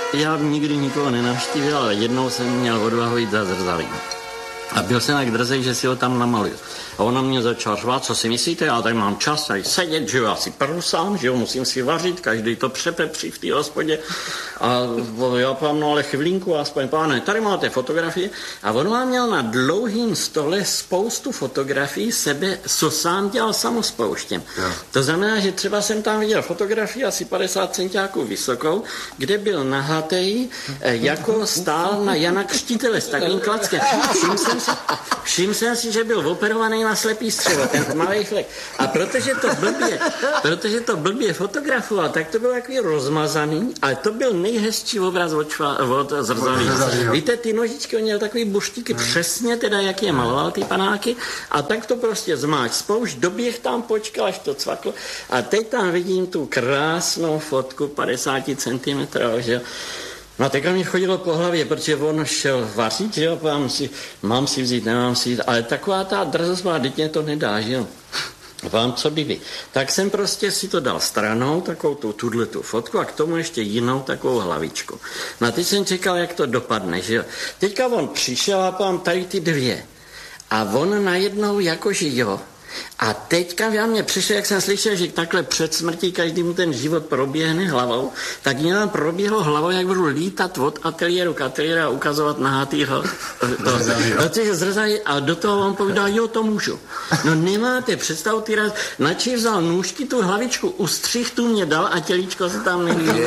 Já nikdy nikoho nenavštívil, ale jednou jsem měl odvahu jít za zrcadlím. A byl jsem tak drzej, že si ho tam namaluju. A ona mě začala řvát, co si myslíte, já tady mám čas tady sedět, že jo, já si prusám, že jo, musím si vařit, každý to přepepří v té hospodě. A já pám, no ale chvilinku, aspoň páne, tady máte fotografie. A on vám měl na dlouhým stole spoustu fotografií sebe, co sám dělal samospouštěm. Ja. To znamená, že třeba jsem tam viděl fotografii asi 50 centiáků vysokou, kde byl nahatej, jako stál na Jana Křtitele s takovým klackem. Všiml jsem si, že byl operovaný na slepý střevo, ten malý flek. A protože to blbě fotografoval, tak to bylo takový rozmazaný, ale to byl nejhezčí obraz od zrcadla. Víte, ty nožičky, on měl takový buštíky přesně, teda jak je maloval ty panáky, a tak to prostě zmáč spoušť, doběh tam, počkal, až to cvaklo. A teď tam vidím tu krásnou fotku 50 cm, že jo. No a teďka mi chodilo po hlavě, protože on šel vařit, že jo, mám si vzít, nemám si vzít, ale taková ta drzost má, teď mě to nedá, že jo. Vám co by vy. Tak jsem prostě si to dal stranou, takovou tu fotku a k tomu ještě jinou takovou hlavičku. No a teď jsem čekal, jak to dopadne, že jo. Teďka on přišel a pám tady ty dvě. A on najednou jakože jo. A teďka mě přišel, jak jsem slyšel, že takhle před smrtí každý mu ten život proběhne hlavou, tak mě tam proběhlo hlavou, jak budu lítat od ateliéru k ateliéru a ukazovat nahatýho zrcadlí a do toho on povídal, jo, to můžu. No nemáte představu, ty raz, načí vzal nůžky, tu hlavičku ustřih, tu mě dal a tělíčko se tam neví.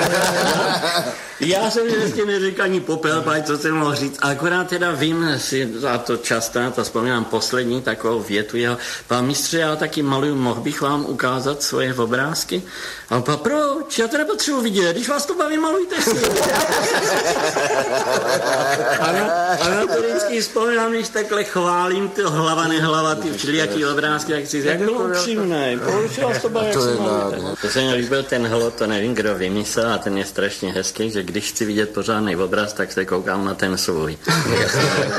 Já jsem ještě neřekl ani popel, co jsem mohl říct, akorát teda vím si, a to často na to vzpomínám, poslední takovou větu jeho, pán mistře, já taky maluju, mohl bych vám ukázat svoje obrázky? A on pán, proč? Já to nepotřebuji vidět, když vás to baví, malujte si. A na to vždycky vzpomínám, když takhle chválím ty hlava, nehlava, ty všelijaký obrázky, jak bylo upřímnej, proč vás to baví, jak se malujte. To se mi líbil ten hlot, to nevím, kdo vymyslel, a ten je strašně hezký, že když chci vidět pořádný obraz, tak se koukám na ten svůj.